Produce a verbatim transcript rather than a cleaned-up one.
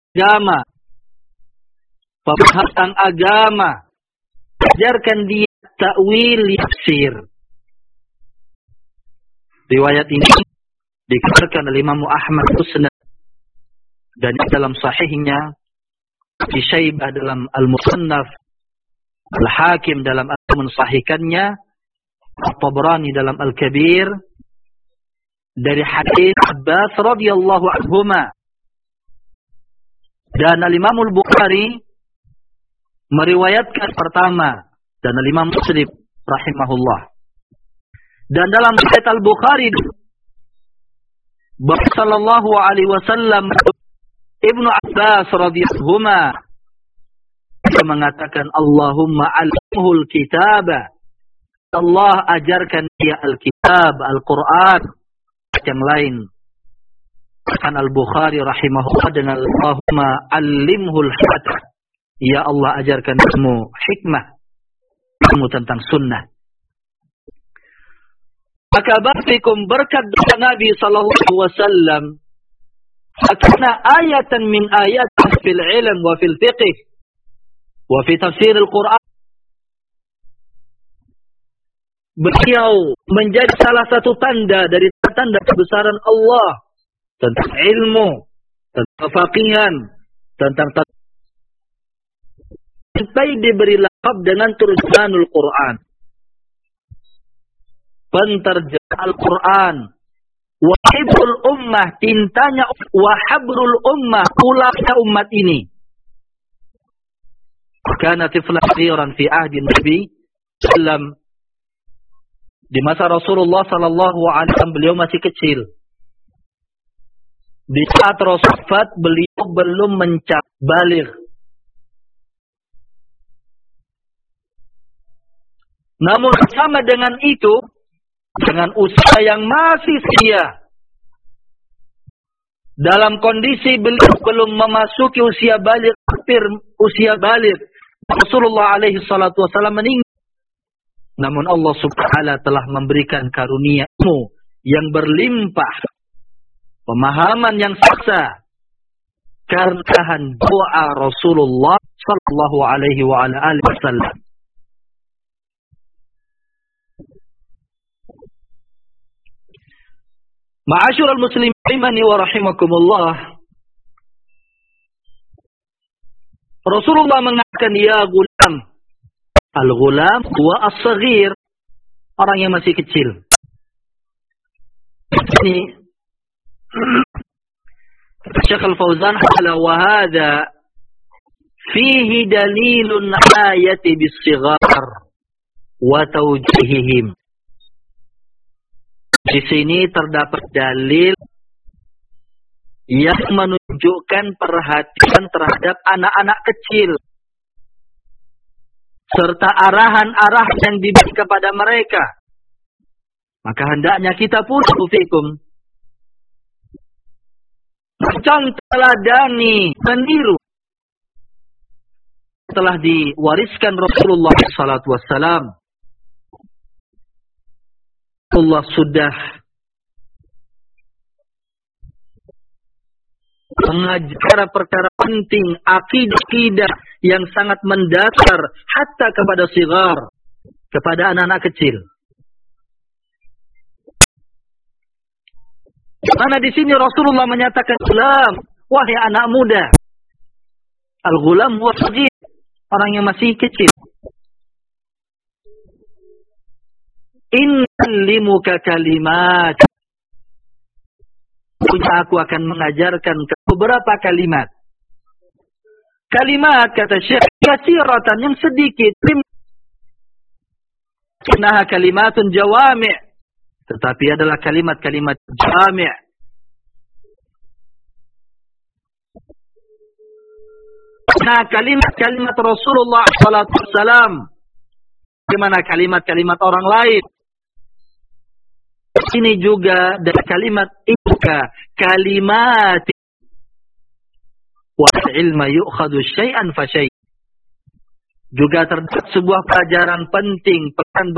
agama, pembahasan agama, ajarkan dia ta'wil tafsir. Riwayat ini dikeluarkan oleh Imam Ahmad Musnad dan dalam sahihnya, Abi Syaibah dalam Al-Musannaf, Al-Hakim dalam Al-Mensahihkannya, At-Tabrani dalam Al-Kabir, dari hadis Abbas radhiyallahu anhuma. Dan Al-Imam Al-Bukhari meriwayatkan pertama, dan Al-Imam Muslim rahimahullah. Dan dalam riwayat Al-Bukhari, bahwa sallallahu alaihi wasallam Ibnu Abbas radhiyallahu anhuma dia mengatakan, Allahumma alimhul kitaba. Allah ajarkan dia Al-Kitab, Al-Quran. Yang lain, kan Al-Bukhari rahimahullah dengan Allahumma alimhul hikmah. Ya Allah, ajarkan ilmu hikmah, ilmu tentang sunnah. Maka barakallahu berkat doa Nabi sallallahu alaihi wasallam, karena ayatan min ayat fil ilm wa fil fiqh wa fi tafsir Al-Quran, beliau menjadi salah satu tanda dari tanda kebesaran Allah tentang ilmu, tentang kefaqihan, tentang sampai diberi lakab dengan turjumanul Quran, penterjemah Al-Quran, wahibrul ummah, tintanya wahabrul ummah, tulangnya umat ini. Karena tiflan khiran fi ahdi Nabi sallam, di masa Rasulullah sallallahu alaihi wasallam beliau masih kecil. Di saat Rasulullah beliau belum mencapai baligh. Namun sama dengan itu, dengan usia yang masih sia, dalam kondisi beliau belum memasuki usia baligh, hampir usia baligh, Rasulullah alaihi salatu wasallam meninggal. Namun Allah subhanahu wa taala telah memberikan karunia ilmu yang berlimpah, pemahaman yang saksa, karena doa Rasulullah sallallahu alaihi wa ala alihi wasallam. Ma'asyiral muslimin rahimani wa rahimakumullah. Rasulullah mengatakan, ya gulam. Al-ghulam huwa as-saghir, orang yang masih kecil. Ini Syekh Al-Fauzan qala wa hadha fihi dalilun ayati bis-sighar wa tawjihihim. Di sini terdapat dalil yang menunjukkan perhatian terhadap anak-anak kecil, serta arahan-arahan yang diberi kepada mereka. Maka hendaknya kita pun fikum mencontoladani, meniru telah diwariskan Rasulullah sallallahu alaihi wasallam. Allah sudah mengajar perkara penting, akidah-akidah yang sangat mendasar hatta kepada sigar, kepada anak-anak kecil. Karena di sini Rasulullah menyatakan, "Gulam, wahai anak muda." Al-ghulam huwa saghir, orang yang masih kecil. Innalimuka kalimat. Aku akan mengajarkan beberapa kalimat. Kalimat, kata Syekh, katsiratan, yang sedikit. Innaha kalimatun jawami', tetapi adalah kalimat-kalimat jami'. Nah, kalimat-kalimat Rasulullah sallallahu alaihi wasallam, bagaimana kalimat-kalimat orang lain? Ini juga dari kalimat ika, kalimat wa ilma yu'khadhu syai'an fa syai'. Juga terdapat sebuah pelajaran penting, pesan